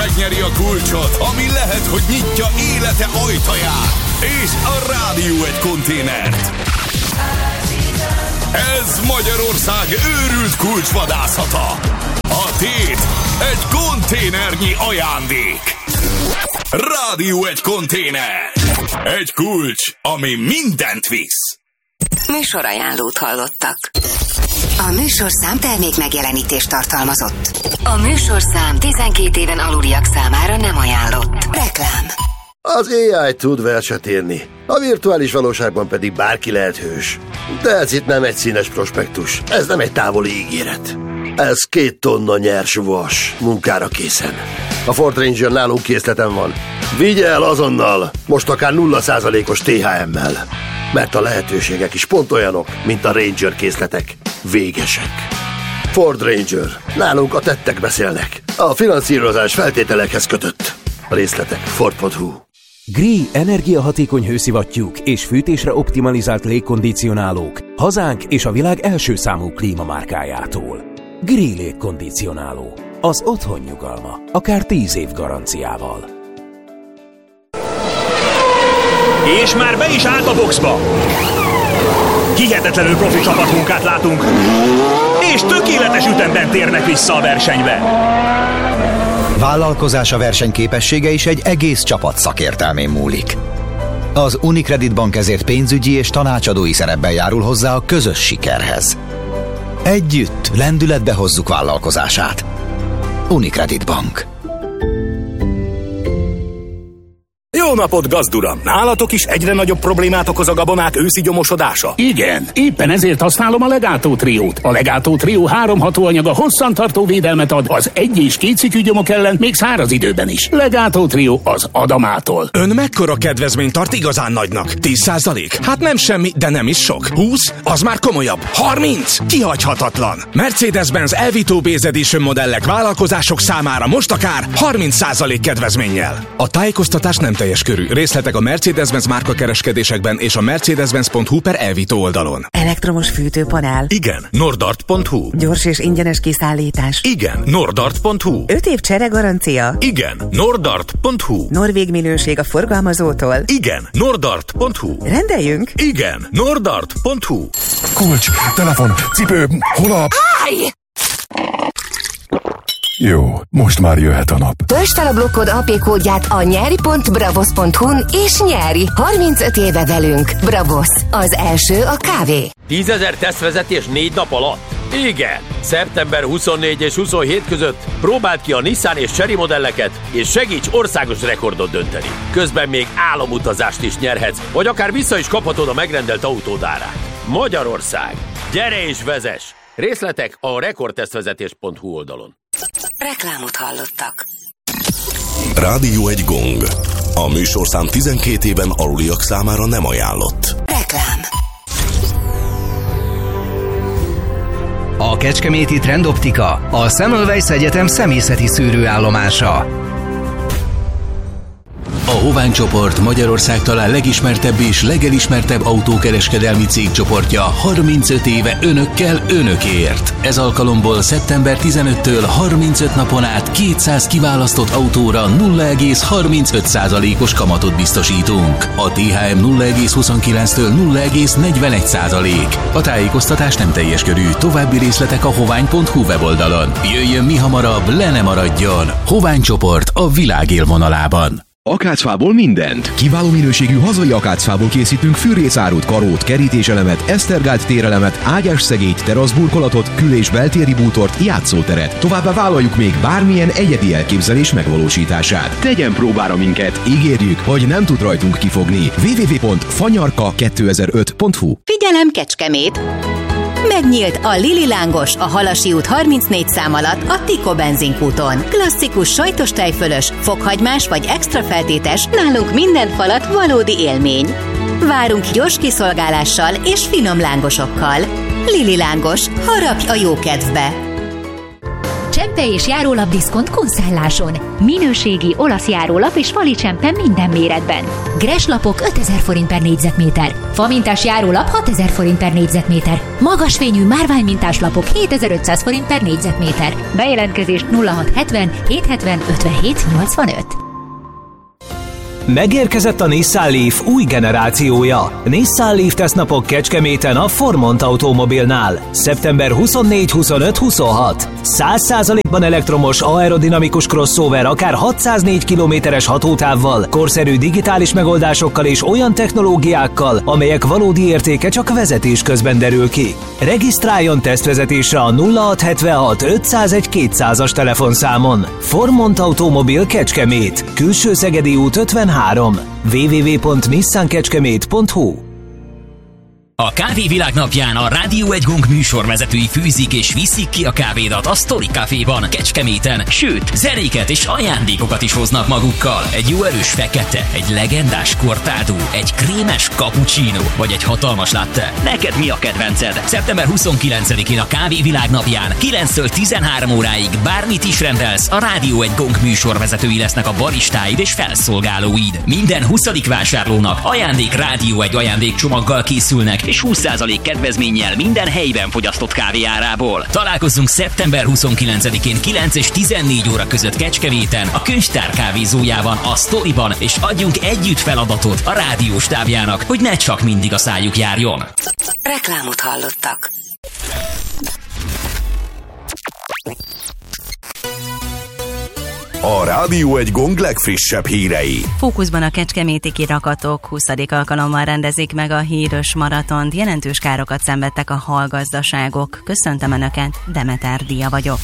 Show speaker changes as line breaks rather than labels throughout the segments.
megnyeri a kulcsot, ami lehet, hogy nyitja élete ajtaját, és a rádió egy konténert. Ez Magyarország őrült kulcsvadászata. A tét egy konténernyi ajándék. Rádió egy konténer. Egy kulcs, ami mindent visz.
Műsorajánlót hallottak. A műsorszám termék megjelenítést tartalmazott. A műsorszám 12 éven aluliak számára nem ajánlott. Reklám.
Az AI tud verset írni, a virtuális valóságban pedig bárki lehet hős. De ez itt nem egy színes prospektus, ez nem egy távoli ígéret. Ez 2 tonna nyers vas, munkára készen. A Ford Ranger nálunk készleten van. Vigye el azonnal, most akár 0%-os THM-mel. Mert a lehetőségek is pont olyanok, mint a Ranger készletek. Végesek. Ford Ranger. Nálunk a tettek beszélnek. A finanszírozás feltételekhez kötött. A részletek Ford.hu.
GRI energiahatékony hőszivattyúk és fűtésre optimalizált légkondicionálók hazánk és a világ első számú klímamárkájától. GRI légkondicionáló. Az otthon nyugalma. Akár 10 év garanciával.
És már be is állt a boxba! Hihetetlenül profi csapatmunkát látunk, és tökéletes ütemben térnek vissza a versenybe.
Vállalkozása versenyképessége is egy egész csapat szakértelmén múlik. Az Unicredit Bank ezért pénzügyi és tanácsadói szerepben járul hozzá a közös sikerhez. Együtt lendületbe hozzuk vállalkozását. Unicredit Bank.
Jó napot, gazduram! Nálatok is egyre nagyobb problémát okoz a gabonák őszi gyomosodása?
Igen, éppen ezért használom a Legato Triót. A Legato Trió 3 hatóanyaga hosszantartó védelmet ad az 1- és 2 cikkű gyomok ellen, még száraz időben is. Legato Trió az Adamától.
Ön mekkora kedvezményt tart igazán nagynak? 10%? Hát nem semmi, de nem is sok. 20? Az már komolyabb. 30? Kihagyhatatlan. Mercedes-Benz Elvito Base Edition modellek vállalkozások számára most akár 30% kedvezménnyel. A tájékoztatás nem teljes körű. Részletek a Mercedes-Benz márkakereskedésekben és a mercedes-benz.hu/Elvito oldalon.
Elektromos fűtőpanel.
Igen. Nordart.hu.
Gyors és ingyenes kiszállítás.
Igen. Nordart.hu.
5 év cseregarancia.
Igen. Nordart.hu.
Norvég minőség a forgalmazótól.
Igen. Nordart.hu.
Rendeljünk?
Igen. Nordart.hu.
Kulcs, telefon, cipő, hol a...
Állj!
Jó, most már jöhet a nap.
Töltsd fel a blokkod AP kódját a nyeri.bravos.hu-n és nyeri 35 éve velünk. Bravos, az első a kávé.
10 000 tesztvezetés 4 nap alatt? Igen! Szeptember 24 és 27 között próbáld ki a Nissan és Chery modelleket, és segíts országos rekordot dönteni. Közben még álomutazást is nyerhetsz, vagy akár vissza is kaphatod a megrendelt autód árát. Magyarország! Gyere és vezess! Részletek a rekordtesztvezetés.hu oldalon.
Reklámot hallottak.
Rádió egy gong. A műsorszám 12 éven aluliak számára nem ajánlott.
Reklám.
A kecskeméti Trendoptika, a Semmelweis Egyetem szemészeti szűrőállomása.
A Hovány csoport Magyarország talán legismertebb és legelismertebb autókereskedelmi cégcsoportja 35 éve önökkel, önökért. Ez alkalomból szeptember 15-től 35 napon át 200 kiválasztott autóra 0,35%-os kamatot biztosítunk. A THM 0,29-től 0,41%. A tájékoztatás nem teljes körű, további részletek a hovány.hu weboldalon. Jöjjön mi hamarabb, le ne maradjon! Hovány csoport a világ élvonalában.
Akácfából mindent. Kiváló minőségű hazai akácfából készítünk fűrészárút, karót, kerítéselemet, esztergált térelemet, ágyásszegélyt, teraszburkolatot, kül- és beltéri bútort, játszóteret. Továbbá vállaljuk még bármilyen egyedi elképzelés megvalósítását. Tegyen próbára minket, ígérjük, hogy nem tud rajtunk kifogni. www.fanyarka2005.hu.
Figyelem, Kecskemét! Megnyílt a Lili Lángos a Halasi út 34 szám alatt a Tiko benzinkúton. Klasszikus sajtos tejfölös, fokhagymás vagy extra feltétes, nálunk minden falat valódi élmény. Várunk gyors kiszolgálással és finom lángosokkal. Lili Lángos, harapj a jó kedvbe!
Csempe és járólap diszkont konszálláson. Minőségi olasz járólap és fali csempe minden méretben. Greslapok 5000 forint per négyzetméter. Famintás járólap 6000 forint per négyzetméter. Magasfényű márványmintás lapok 7500 forint per négyzetméter. Bejelentkezés 0670 770 57 85.
Megérkezett a Nissan Leaf új generációja. Nissan Leaf tesztnapok Kecskeméten a Formont Automobilnál. Szeptember 24-25-26. 100%-ban elektromos aerodinamikus crossover akár 604 km-es hatótávval, korszerű digitális megoldásokkal és olyan technológiákkal, amelyek valódi értéke csak vezetés közben derül ki. Regisztráljon tesztvezetésre a 0676 501 200-as telefonszámon. Formont Automobil Kecskemét, Külső Szegedi út 53, www.nissankecskemét.hu.
A Kávévilág napján a Rádió 1 Gong műsorvezetői főzik és viszik ki a kávédat a Story Caféban, Kecskeméten, sőt, zenéket és ajándékokat is hoznak magukkal. Egy jó erős fekete, egy legendás kortádó, egy krémes cappuccino vagy egy hatalmas latte. Neked mi a kedvenced? Szeptember 29-én a Kávévilág napján 9-től 13 óráig bármit is rendelsz, a Rádió 1 Gong műsorvezetői lesznek a baristáid és felszolgálóid. Minden 20. vásárlónak ajándék Rádió 1 ajándékcsomaggal készülnek, és 20% kedvezménnyel minden helyben fogyasztott kávé árából. Találkozzunk szeptember 29-én 9 és 14 óra között Kecskeméten, a Könyvtár kávézójában, a Storyban, és adjunk együtt feladatot a rádióstábjának, hogy ne csak mindig a szájuk járjon.
Reklámot hallottak.
A Rádió 1 Gong legfrissebb hírei.
Fókuszban a kecskeméti kirakatok 20. alkalommal rendezik meg a híres maratont. Jelentős károkat szenvedtek a hallgazdaságok. Köszöntöm Önöket, Demeter Dia vagyok.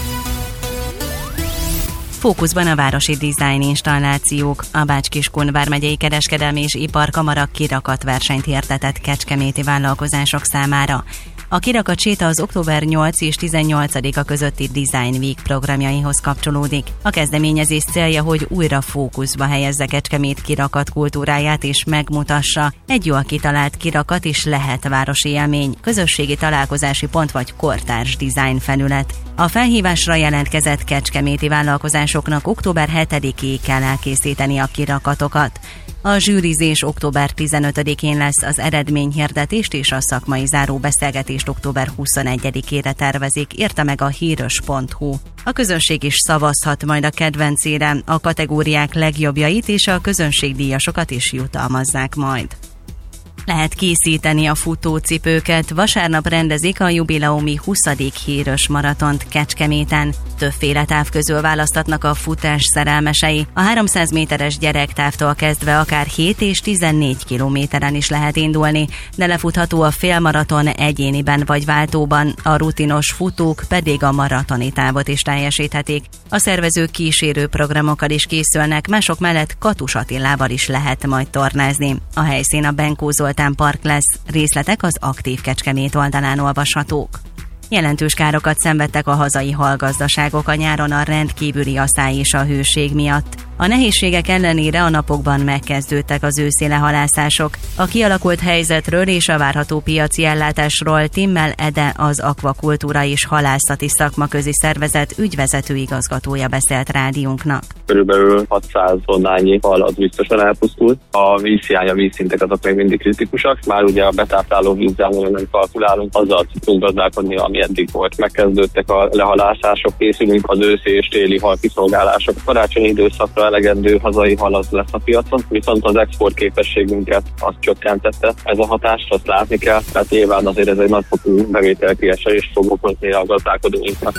Fókuszban a városi design installációk. A Bács-Kiskun vármegyei kereskedelmi és iparkamara kirakatversenyt hirdetett kecskeméti vállalkozások számára. A kirakat séta az október 8 és 18-a közötti Design Week programjaihoz kapcsolódik. A kezdeményezés célja, hogy újra fókuszba helyezze Kecskemét kirakat kultúráját és megmutassa. Egy jól kitalált kirakat is lehet városi élmény, közösségi találkozási pont vagy kortárs design felület. A felhívásra jelentkezett kecskeméti vállalkozásoknak október 7-ig kell elkészíteni a kirakatokat. A zsűrizés október 15-én lesz, az eredményhirdetést és a szakmai záróbeszélgetést október 21-ére tervezik, írta meg a híros.hu. A közönség is szavazhat majd a kedvencére, a kategóriák legjobbjait és a közönségdíjasokat is jutalmazzák majd. Lehet készíteni a futócipőket. Vasárnap rendezik a jubileumi 20. híres maratont Kecskeméten. Többféle táv közül választatnak a futás szerelmesei. A 300 méteres gyerektávtól kezdve akár 7 és 14 kilométeren is lehet indulni, de lefutható a félmaraton egyéniben vagy váltóban, a rutinos futók pedig a maratoni távot is teljesíthetik. A szervezők kísérő programokkal is készülnek, mások mellett Katus Attilával is lehet majd tornázni. A helyszín a Benkó Zoltán Park lesz, részletek az Aktív Kecskemét oldalán olvashatók. Jelentős károkat szenvedtek a hazai hallgazdaságok a nyáron a rendkívüli asszály és a hőség miatt. A nehézségek ellenére a napokban megkezdődtek az őszi lehalászások. A kialakult helyzetről és a várható piaci ellátásról Timmel Ede, az Akvakultúra és Halászati Szakmaközi Szervezet ügyvezető igazgatója beszélt rádiónknak.
Körülbelül 600 tonnányi hal az biztosan elpusztult. A vízhiány, a vízszintek azok még mindig kritikusak. Már ugye a betápláló vízzel nem kalkulálunk, azzal tudunk gazdálkodni, ami eddig volt. Megkezdődtek a lehalászások, készülünk az őszi és téli hal kiszolgálások. Karácsonyi időszakra elegendő hazai hal az lesz a piacon, viszont az export képességünket azt csökkentette. Ez a hatást azt látni kell, tehát nyilván azért ez egy nagyfokú bevételkiesés fog okozni a gazdálkodóinknak.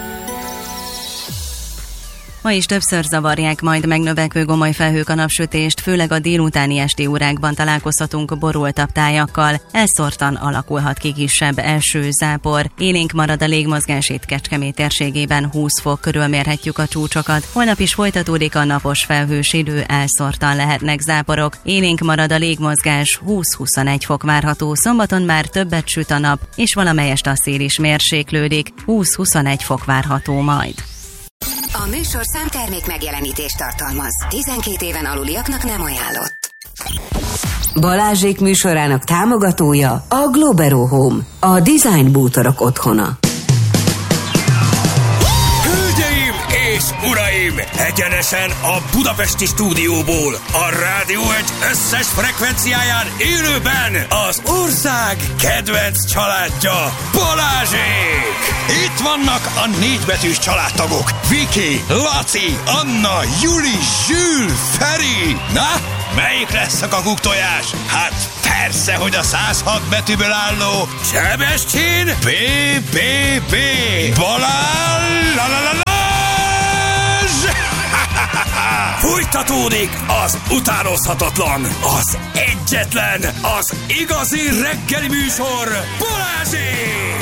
Ma is többször zavarják majd megnövekvő gomoly felhők a napsütést, főleg a délutáni esti órákban találkozhatunk borultabb tájakkal. Elszórtan alakulhat ki kisebb eső, zápor. Élénk marad a légmozgás, itt Kecskemét térségében 20 fok körül mérhetjük a csúcsokat. Holnap is folytatódik a napos felhős idő, elszórtan lehetnek záporok. Élénk marad a légmozgás, 20-21 fok várható. Szombaton már többet süt a nap, és valamelyest a szél is mérséklődik. 20-21 fok várható majd.
A műsorszám termék megjelenítést tartalmaz. 12 éven aluliaknak nem ajánlott. Balázsék műsorának támogatója a Globero Home, a design bútorok otthona.
uraim, egyenesen a budapesti stúdióból, a Rádió egy összes frekvenciáján élőben az ország kedvenc családja, Balázsék! Itt vannak a 4 betűs családtagok, Viki, Laci, Anna, Juli, Zsül, Feri. Na, melyik lesz a kakuktojás? Hát persze, hogy a 106 betűből álló Sebestyén BBB Balázs! Fújtatódik az utánozhatatlan, az egyetlen, az igazi reggeli műsor, Balázsék!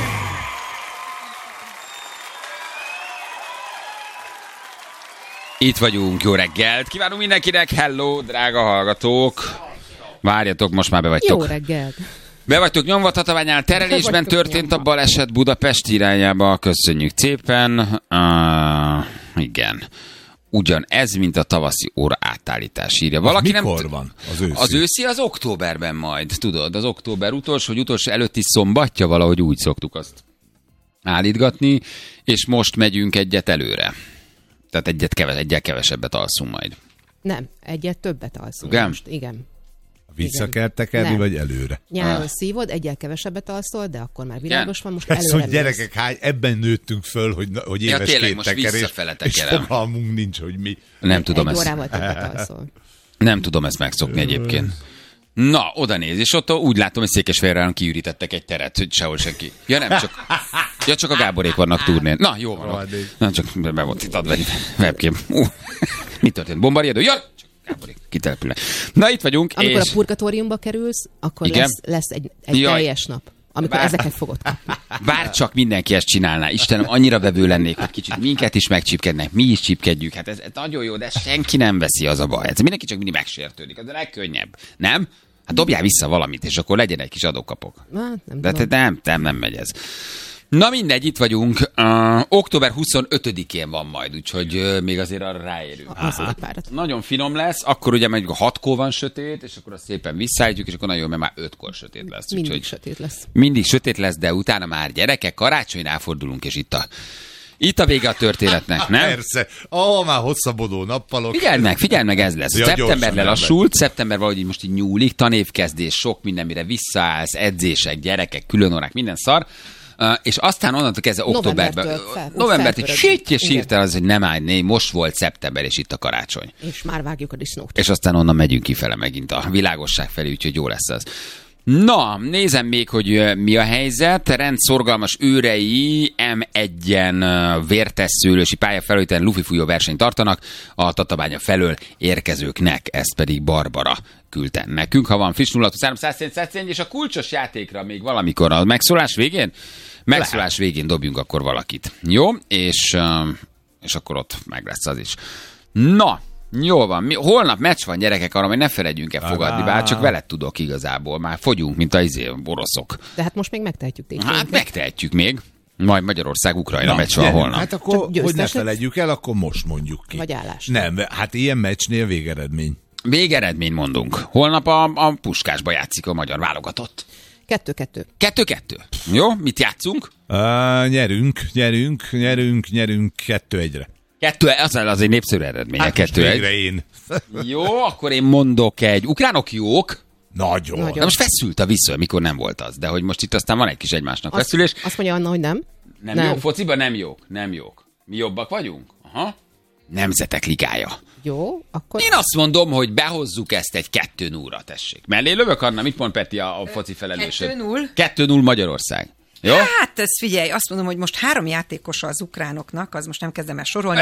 Itt vagyunk, jó reggelt! Kívánunk mindenkinek, hello, drága hallgatók! Várjatok, most már be vagytok.
Jó reggelt!
Be vagytok nyomva, Tatabányán terelésben történt a baleset Budapest irányába, köszönjük szépen. Igen. Ugyan ez, mint a tavaszi óra átállítás, írja. Valaki
mikor
nem
van az őszi?
Az őszi az októberben majd, tudod, az október utolsó előtti szombatja, valahogy úgy szoktuk azt állítgatni, és most megyünk egyet előre. Tehát egyel kevesebbet alszunk majd.
Nem, egyet többet alszunk.
Igen?
Most. Igen.
Vissza kell tekerni, vagy előre?
Nyáron szívod, egyel kevesebbet alszol, de akkor már világos van, most előre.
Ez, hogy gyerekek, ebben nőttünk föl, hogy éves két tekerés, és fogalmunk nincs, hogy mi.
Nem tudom
ezt. Egy órával többet alszol.
Nem tudom ezt megszokni egyébként. Na, oda néz, és ott úgy látom, hogy Székesfehérváron kiürítettek egy teret, hogy sehol senki. Ja nem, csak a Gáborék vannak turnén. Na, jó van. Nem, csak be volt itt adva egy webcam. Mi történt? Bombariadó? Ja! Gáborék, kitelepülnek. Na, itt vagyunk.
Amikor a purgatóriumba kerülsz, akkor lesz egy teljes nap, amikor ezeket fogod kapni.
Bár csak mindenki ezt csinálná. Istenem, annyira vevő lennék, hogy kicsit minket is megcsípkednek, mi is csípkedjük. Hát ez nagyon jó, de senki nem veszi, az a baj. Ez mindenki csak mindig megsértődik. Ez a legkönnyebb. Nem? Hát dobjál vissza valamit, és akkor legyen egy kis adókapok. Nem megy ez. Na mindegy, itt vagyunk. Október 25-én van majd, úgyhogy még azért arra ráérünk. Nagyon finom lesz, akkor ugye meg 6-kor van sötét, és akkor azt szépen visszaállítjuk, és akkor nagyon jó, mert már 5-kor sötét lesz.
Mindig sötét lesz.
Mindig sötét lesz, de utána már gyerekek, karácsonynál fordulunk, és itt a vége a történetnek, nem?
Persze. Már hosszabbodó nappalok.
Figyeld meg, ez lesz. Szeptember lelassult, szeptember valahogy most így nyúlik, tanévkezdés, sok minden, mire visszaállsz, edzések, gyerekek, különórák, minden szar. És aztán onnantól kezdve októberben, novembertől és hirtelen az, hogy nem állj, most volt szeptember, és itt a karácsony.
És már vágjuk a disznót.
És aztán onnan megyünk kifele megint a világosság felé, úgyhogy jó lesz az. Na, nézem még, hogy mi a helyzet. Rendszorgalmas őrei M1-en vértesszőlősi pályafelületen lufifújó versenyt tartanak a Tatabánya felől érkezőknek, ezt pedig Barbara küldte nekünk. Ha van friss 0-300 és a kulcsos játékra még valamikor a megszólás végén dobjunk akkor valakit. Jó? És akkor ott meg lesz az is. Na, jó van. Holnap meccs van, gyerekek, arra majd ne felejtjünk el fogadni, bár csak veled tudok igazából. Már fogyunk, mint a oroszok.
De hát most még megtehetjük tényleg.
Hát megtehetjük még. Majd Magyarország-Ukrajna meccs van holnap.
Hát akkor, hogy ne felejtjük el, akkor most mondjuk ki.
Vagy állás.
Nem, hát ilyen meccsnél végeredmény.
Végeredmény mondunk. Holnap a Puskásba játszik a magyar válogatott.
2-2.
2-2. Jó, mit játszunk?
Nyerünk 2-1-re.
Az egy népszerű eredmény. Hát
2-1.
Jó, akkor én mondok egy. Ukránok jók.
Nagyon.
De most feszült a vissza, mikor nem volt az. De hogy most itt aztán van egy kis egymásnak feszülés.
Azt mondja Anna, hogy nem.
Nem jók, fociban nem jók. Mi jobbak vagyunk? Aha. Nemzetek ligája.
Jó, akkor...
Én azt mondom, hogy behozzuk ezt egy 2-0-ra, tessék. Mellé lövök, Anna, mit mond Peti a foci felelősöd?
2-0
Magyarország. Jó?
Hát ez figyelj, azt mondom, hogy most 3 játékos az ukránoknak, az most nem kezdem el sorolni,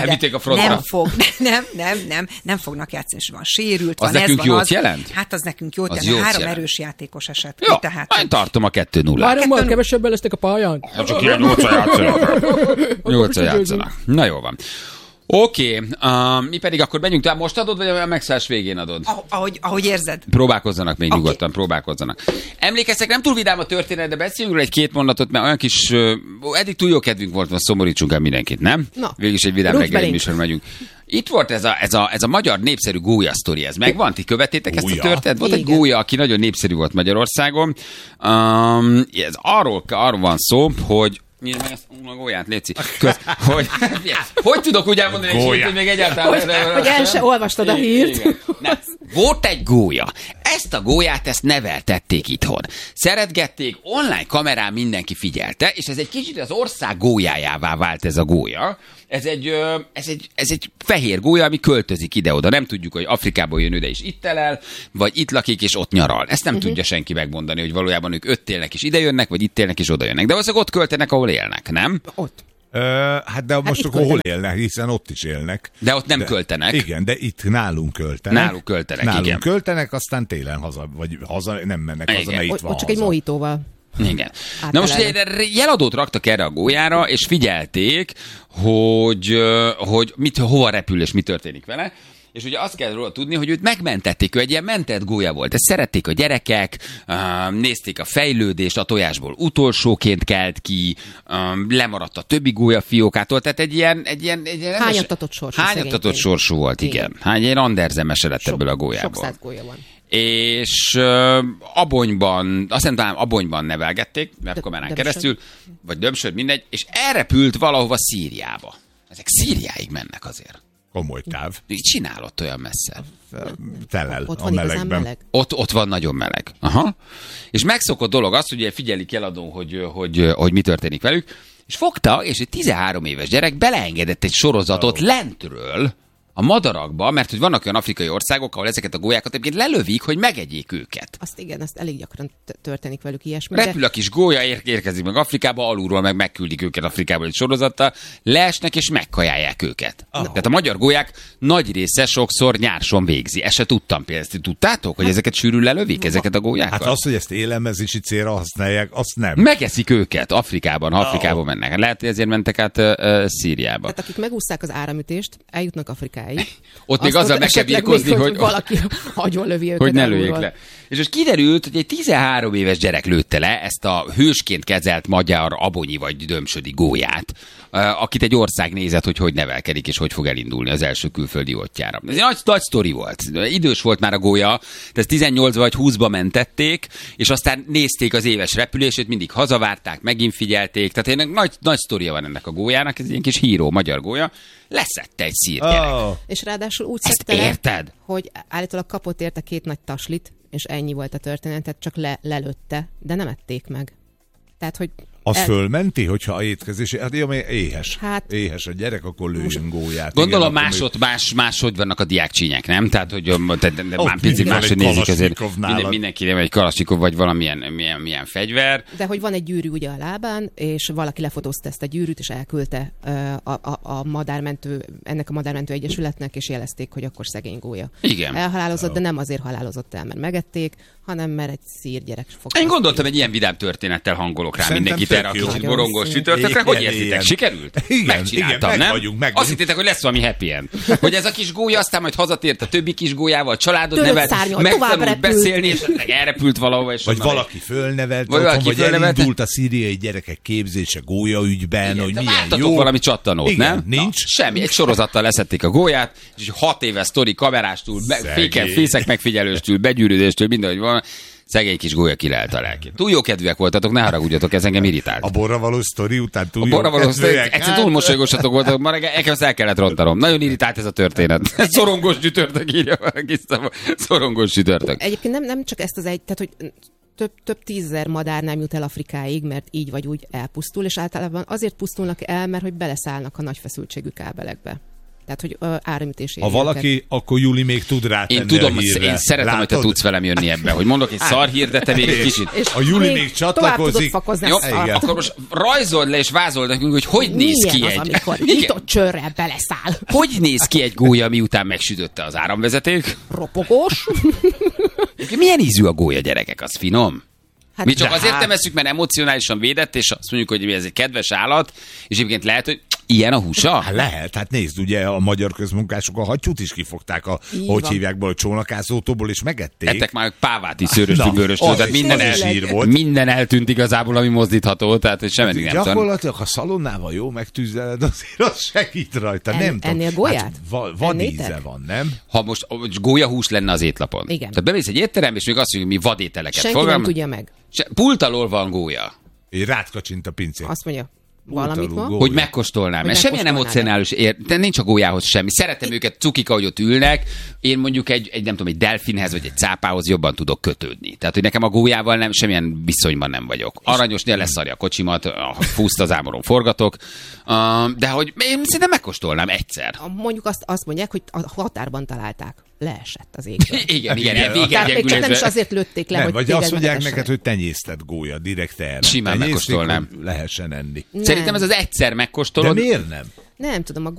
nem fognak játszani, és van sérült,
az
van
nekünk
ez, van
jót
az.
Jelent?
Hát az nekünk jót jelent, 3 erős játékos esett ki.
Jó,
tehát...
én tartom a 2-0-át.
3-mal kevesebben lesznek a pályán.
Csak ilyen 8-al játszanak. Na jó van. Oké, mi pedig akkor menjünk tovább. Most adod, vagy a megszállás végén adod?
Ahogy érzed.
Próbálkozzanak még nyugodtan, próbálkozzanak. Emlékeztek, nem túl vidám a történet, de beszéljünk róla egy 2 mondatot, mert olyan kis, eddig túl jó kedvünk volt, most szomorítsunk el mindenkit, nem? Végülis egy vidám reggeli műsor megyünk. Itt volt ez a magyar népszerű gólya sztori, ez megvan? Ti követétek ezt a történetet? Volt egy gólya, aki nagyon népszerű volt Magyarországon. Ez arról van szó, hogy Nyisd meg ezt a gólyát, léci. Hogy tudok úgy elmondani, hogy még egyáltalán...
Hogy el se olvastad a hírt.
Nem. Volt egy gólya. Ezt a gólyát, ezt neveltették itthon. Szeretgették, online kamerán mindenki figyelte, és ez egy kicsit az ország gólyájává vált ez a gólya. Ez egy fehér gólya, ami költözik ide-oda. Nem tudjuk, hogy Afrikából jön ide és itt elel, vagy itt lakik és ott nyaral. Ezt nem tudja senki megmondani, hogy valójában ők ott élnek és ide jönnek, vagy itt élnek és oda jönnek. De valószínűleg ott költenek, ahol élnek, nem?
Ott.
Hát most akkor hol élnek, hiszen ott is élnek.
De ott nem költenek.
Igen, de itt nálunk költenek.
Nálunk
költenek, aztán télen haza, nem mennek haza, mert itt van
ott csak egy mojitóval.
Igen. Na most ugye jeladót raktak erre a gólyára, és figyelték, hogy hova repül és mi történik vele. És ugye azt kell róla tudni, hogy őt megmentették, ő egy ilyen mentett gólya volt. Ezt szerették a gyerekek, nézték a fejlődést, a tojásból utolsóként kelt ki, lemaradt a többi gólyafiókától, tehát egy ilyen hányattatott sorsú volt, igen. Egy ilyen Andersen lett ebből a gólyából.
Sok száz gólya van.
És Abonyban nevelgették, webkamerán keresztül, vagy Dömsöd, mindegy, és elrepült valahova Szíriába. Ezek Szíriáig mennek azért.
Komoly táv.
Csinálott olyan messze.
Telel
ott
a
van
melegben.
Meleg?
Ott van nagyon meleg. Aha. És megszokott dolog az, hogy figyelik eladón, hogy mi történik velük, és fogta, és egy 13 éves gyerek beleengedett egy sorozatot lentről a madarakba, mert hogy vannak olyan afrikai országok, ahol ezeket a gólyákat egyébként lelövik, hogy megegyék őket.
Azt igen, azt elég gyakran történik velük ilyesmi.
Repül a kis gólya, érkezik meg Afrikába, alulról megküldik őket Afrikába egy sorozattal, leesnek és megkajálják őket. Tehát a magyar gólyák nagy része sokszor nyárson végzi. Ezt se tudtam például. Tudtátok, hogy ezeket sűrűn lelövik, ezeket a gólyákat?
Hát az, hogy ezt élelmezési célra használják, azt nem.
Megeszik őket Afrikában, ha Afrikába mennek. Lehet, hogy ezért mentek át Szíriába.
Hát akik megúszták az áramütést, eljutnak Afrikáig.
Ott még azzal meg kell birkózni, hogy
valaki agyon-lövi őket.
Hogy ne lőjék le. És most kiderült, hogy egy 13 éves gyerek lőtte le ezt a hősként kezelt magyar abonyi vagy dömsödi gólyát, akit egy ország nézett, hogy nevelkedik és hogy fog elindulni az első külföldi útjára. Ez egy nagy sztori volt. Idős volt már a gólya, de ezt 18 vagy 20-ba mentették, és aztán nézték az éves repülését, mindig hazavárták, megint figyelték. Tehát egy nagy sztoria van ennek a gólyának, ez egy ilyen kis híró, magyar gólya. Leszette egy szír gyerek.
És ráadásul úgy
szedte le,
hogy állítólag kapott érte 2 nagy taslit, és ennyi volt a történet, tehát csak lelőtte, de nem ették meg. Tehát, hogy
az fölmenti, hogyha a étkezés, hát éhes. Éhes a gyerek, akkor lőjön gólyát.
Gondolom máshogy vannak a diákcsínyek, nem? Tehát, hogy már picit máshogy nézik azért. Mindenki nem egy kalasnyikov, vagy valamilyen fegyver.
De hogy van egy gyűrű ugye a lábán, és valaki lefotózta ezt a gyűrűt, és elküldte ennek a madármentő egyesületnek, és jelezték, hogy akkor szegény gólya.
Igen.
Elhalálozott, de nem azért halálozott el, mert megették, hanem mert egy szír gyerek fogta.
Én gondoltam, egy ilyen vidám történettel hangolok rá mindenkit erre a kicsit borongós csütörtökre. Hogy érzitek? Sikerült? Megcsináltam, nem? Azt hittétek, hogy lesz valami happy end. Hogy ez a kis gólya aztán majd hazatért a többi kis gólyával, családot nevelt, megtanult beszélni, és elrepült valahova. És
vagy valaki fölnevelt, vagy elindult a szíriai gyerekek képzése gólyaügyben, hogy milyen jó.
Valami csattanót, nem?
Nincs.
Semmi. Egy sorozattal leszették a gólyát, és 6 éves sztori kamerástól, fészek megfigyelőstől, begyűrűdéstől, mindenhogy van. Szegény kis gólya kilelt a lelkét. Túl jó kedvűek voltatok, ne haragudjatok, ez engem irritált.
A borra való sztori után túl jó kedvűek.
Egyszer túl mosolygosatok voltatok, ma reggel nekem el kellett rontanom. Nagyon irritált ez a történet. Szorongós csütörtök, írja valaki. Szorongós csütörtök.
Egyébként nem csak ezt az egy, tehát hogy több 10 000 madár nem jut el Afrikáig, mert így vagy úgy elpusztul, és általában azért pusztulnak el, mert hogy beleszállnak a nagy feszültségű kábelekbe. Tehát, hogy áramütés.
Ha valaki, őket. Akkor Juli még tud rátenni.
Én tudom, én szeretem, hogy te tudsz velem jönni ebbe, hogy mondok egy szarhír, de te még egy kicsit.
A Juli még csatlakozik.
Jó, akkor most rajzold le és vázold nekünk, hogy néz ki
egy... amikor nyitott csőrrel beleszáll.
Hogy néz ki egy gólya, miután megsütötte az áramvezeték?
Ropogós.
Milyen ízű a gólya, gyerekek? Az finom? Hát, mi csak azért nem eszük, mert emocionálisan védett, és azt mondjuk, hogy ez egy kedves állat, és egyébként lehet, hogy ilyen a húsa?
Hát lehet, hát nézd, ugye a magyar közmunkások a hattyút is kifogták hogy hívják be, a csónakázótóból, és megették.
Ettek már páváti szőröstű bőröstől, tehát minden eltűnt igazából, ami mozdítható, tehát semmi nem tudom.
Gyakorlatilag, ha szalonnával jó megtűzeled, azért az segít rajta, nem tudom.
Ennél gólyát?
Hát, vadíze van, nem?
Ha most gólyahús lenne az étlapon.
Igen.
Tehát bemész egy étterembe, és még azt mondjuk, mi vadételeket
senki nem tudja meg.
Pult alól van gólya.
Rád kacsint a pincén.
Azt mondja. valamit ma.
Hogy megkóstolnám. Mert semmilyen emocionális de nincs a gólyához semmi. Szeretem őket, cukik, ahogy ott ülnek. Én mondjuk egy nem tudom, egy delfinhez vagy egy cápához jobban tudok kötődni. Tehát, hogy nekem a gólyával nem, semmilyen viszonyban nem vagyok. Aranyosnél leszarja a kocsimat, fúszt az ámoron forgatok, de hogy én szerintem megkóstolnám egyszer.
Mondjuk azt mondják, hogy a határban találták. Leesett az égből.
Igen.
Nem is azért lőtték le,
nem,
hogy
vagy azt mondják neked, hogy tenyésztett gólya, direkt erre.
Simán megkóstolnám.
Lehessen enni.
Szerintem ez az egyszer megkóstolod.
De miért nem?
Nem tudom,